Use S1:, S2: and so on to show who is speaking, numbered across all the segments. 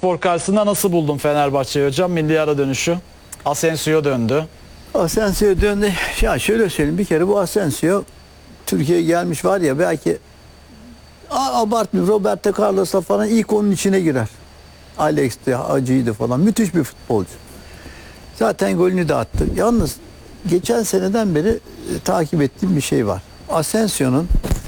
S1: Spor karşısında nasıl buldun Fenerbahçe'yi hocam? Milli ara dönüşü. Asensio döndü.
S2: Asensio döndü. Ya şöyle söyleyeyim, bir kere bu Asensio Türkiye'ye gelmiş var ya, belki abartmıyor, Roberto Carlos'la falan ilk onun içine girer. Alex'ti, Hacı'ydı falan. Müthiş bir futbolcu. Zaten golünü de attı. Yalnız geçen seneden beri takip ettiğim bir şey var. Asensio'nun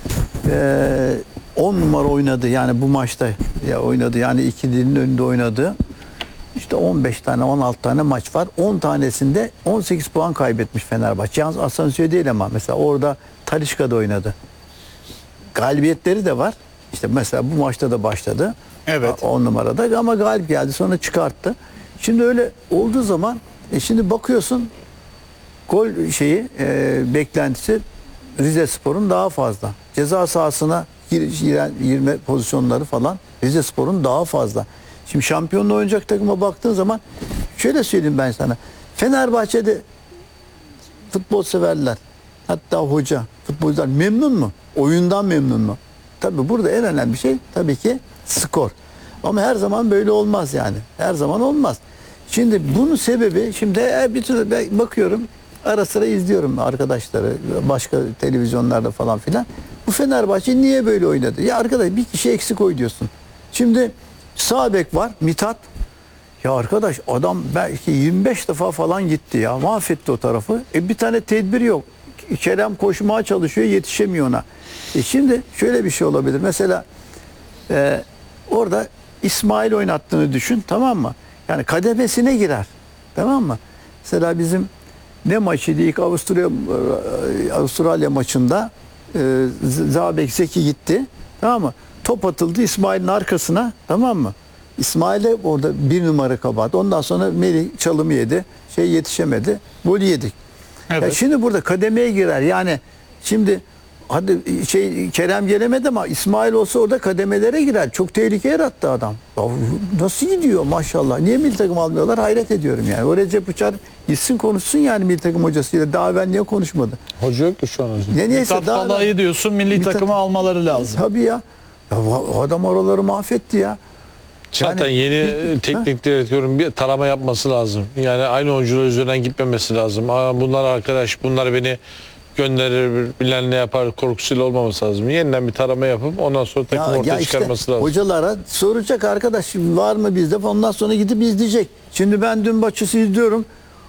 S2: 10 numara oynadı, yani bu maçta ya oynadı, yani ikilinin önünde oynadı. İşte 15 tane 16 tane maç var. 10 tanesinde 18 puan kaybetmiş Fenerbahçe. Yalnız Asensio değil ama mesela orada Talisca'da oynadı. Galibiyetleri de var. İşte mesela bu maçta da başladı.
S1: Evet.
S2: 10 numarada ama galip geldi, sonra çıkarttı. Şimdi öyle olduğu zaman şimdi bakıyorsun gol beklentisi Rizespor'un daha fazla. Ceza sahasına girme pozisyonları falan Rizespor'un daha fazla. Şimdi şampiyonla oynayacak takıma baktığın zaman şöyle söyleyeyim ben sana. Fenerbahçe'de futbol severler, hatta hoca, futbolcular memnun mu? Oyundan memnun mu? Tabii burada en önemli şey tabii ki skor. Ama her zaman böyle olmaz yani. Her zaman olmaz. Şimdi bunun sebebi, şimdi bir türlü bakıyorum, ara sıra izliyorum arkadaşları başka televizyonlarda falan filan. Bu Fenerbahçe niye böyle oynadı? Ya arkadaş, bir kişi eksik oynuyorsun. Şimdi sağ bek var, Mithat. Ya arkadaş, adam belki 25 defa falan gitti ya. Mahvetti o tarafı. Bir tane tedbir yok. Kerem koşmaya çalışıyor, yetişemiyor ona. Şimdi şöyle bir şey olabilir. Mesela orada İsmail oynattığını düşün, tamam mı? Yani kademesine girer. Tamam mı? Mesela bizim ne maçıydı? İlk Avustralya maçında Zabek Zeki gitti. Tamam mı? Top atıldı İsmail'in arkasına. Tamam mı? İsmail'e orada bir numara kabahat. Ondan sonra Melih çalımı yedi. Yetişemedi. Golü yedik.
S1: Evet.
S2: Ya şimdi burada kademeye girer. Yani şimdi hadi Kerem gelemedi ama İsmail olsa orada kademelere girer. Çok tehlike yarattı adam. Ya nasıl gidiyor maşallah. Niye milli takım almıyorlar? Hayret ediyorum yani. O Recep Uçar gitsin konuşsun yani milli takım hocasıyla. Daha ben niye konuşmadı?
S3: Hoca yok ki şu an hocam.
S2: Neyse,
S1: Mithat Pala'yı diyorsun, milli takımı almaları lazım.
S2: Tabii ya. Ya adam oraları mahvetti ya.
S3: Zaten yeni teknik direktörün bir tarama yapması lazım. Yani aynı oyuncular üzerinden gitmemesi lazım. Bunlar arkadaş, bunlar beni gönderir, bilen ne yapar korkusuyla olmaması lazım. Yeniden bir tarama yapıp ondan sonra takım ortaya çıkarması lazım.
S2: Hocalara soracak, arkadaş var mı bizde, ondan sonra gidip izleyecek. Şimdi ben dün maçı izliyorum.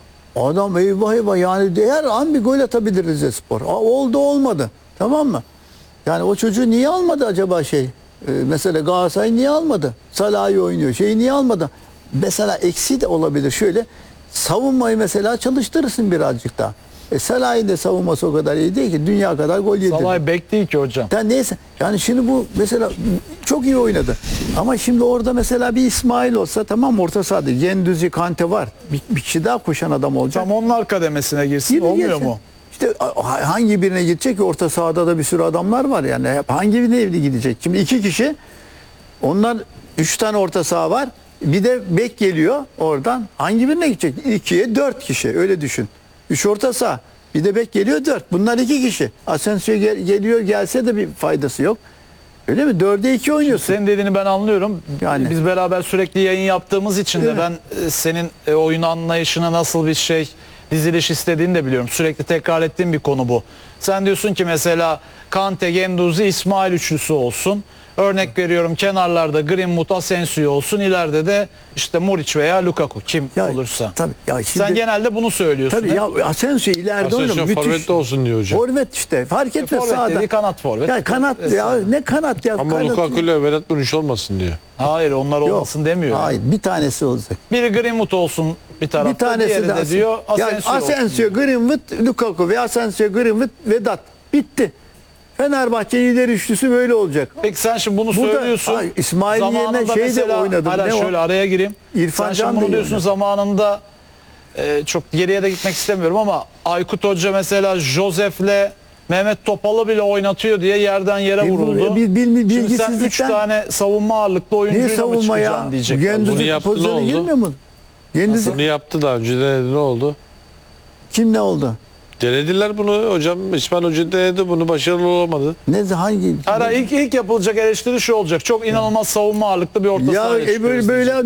S2: Adam eyvah eyvah, yani her an bir gol atabilir Rizespor. Oldu olmadı. Tamam mı? Yani o çocuğu niye almadı acaba mesela Galatasaray niye almadı? Salah'ı oynuyor. Niye almadı? Mesela eksi de olabilir. Şöyle savunmayı mesela çalıştırırsın birazcık daha. Salah'ın da savunması o kadar iyi değil ki. Dünya kadar gol yedi.
S1: Salah bek değil ki hocam.
S2: Neyse. Yani şimdi bu mesela çok iyi oynadı. Ama şimdi orada mesela bir İsmail olsa, tamam, orta sahada Gendüzi, Kante var. Bir kişi daha koşan adam olacak.
S1: Tam onlar kademesine girsin, olmuyor mu?
S2: İşte hangi birine gidecek? Orta sahada da bir sürü adamlar var yani. Hangi birine gidecek? Şimdi 2 kişi, onlar 3 tane orta saha var. Bir de bek geliyor oradan. Hangi birine gidecek? 2'ye 4 kişi, öyle düşün. 3 orta saha. Bir de bek geliyor 4. Bunlar 2 kişi. Asensio geliyor, gelse de bir faydası yok. Öyle mi? 4'e 2 oynuyorsun.
S1: Senin dediğini ben anlıyorum.
S2: Yani.
S1: Biz beraber sürekli yayın yaptığımız için de
S2: Evet.
S1: ben senin oyun anlayışına nasıl bir diziliş istediğini de biliyorum. Sürekli tekrar ettiğim bir konu bu. Sen diyorsun ki mesela Kante, Gendouzi, İsmail üçlüsü olsun. Örnek veriyorum, kenarlarda Greenwood, Asensio olsun. İleride de işte Muric veya Lukaku, kim olursa.
S2: Tabii. Ya şimdi,
S1: sen genelde bunu söylüyorsun.
S2: tabii ya, Asensio ileride oynuyor.
S3: Asensio forvette olsun diyor hocam.
S2: Forvet işte. Fark etmez
S1: Forvet
S2: sağda.
S1: dedi, kanat forvet.
S2: Ya kanat ya, ne kanat ya.
S3: Ama
S2: kanat.
S3: Lukaku ile Vedat Muriç olmasın diyor.
S1: Hayır, onlar olmasın demiyor.
S2: Hayır, bir tanesi olacak.
S1: Biri Greenwood olsun bir tarafta,
S2: Bir tanesi
S1: diğeri de diyor Asensio,
S2: Asensio, Greenwood, Lukaku ve Asensio, Greenwood, Vedat. Bitti. Fenerbahçe lider üçlüsü böyle olacak.
S1: Peki sen şimdi bunu
S2: Burada,
S1: söylüyorsun.
S2: İsmail yerine
S1: Zamanında
S2: de oynadı.
S1: Hala şöyle araya gireyim.
S2: İrfan
S1: Sen
S2: Can
S1: şimdi
S2: da
S1: bunu diyorsun
S2: oynadı.
S1: zamanında, çok geriye de gitmek istemiyorum ama Aykut Hoca mesela Josef'le Mehmet Topal'ı bile oynatıyor diye yerden yere vuruldu. Şimdi sen 3 tane savunma ağırlıklı oyuncuyla mı
S2: savunma ya?
S1: çıkacaksın diyecekler.
S3: Bunu yaptı, ne
S2: pozisyona
S3: oldu?
S2: girmiyor mu?
S3: Bunu yaptı daha önce, denedi, ne oldu?
S2: Kim ne oldu?
S3: Denediler bunu hocam. İsmail Hoca denedi, bunu başarılı olamadı.
S2: Hangi?
S1: İlk yapılacak eleştiri şu olacak. Çok inanılmaz savunma ağırlıklı bir orta
S2: Ya
S1: sahaya çıkıyoruz
S2: böyle
S1: diyecek.